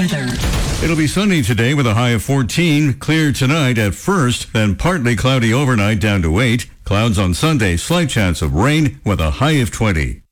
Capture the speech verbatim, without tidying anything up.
weather. It'll be sunny today with a high of fourteen. Clear tonight at first, then partly cloudy overnight down to eight. Clouds on Sunday, slight chance of rain with a high of twenty.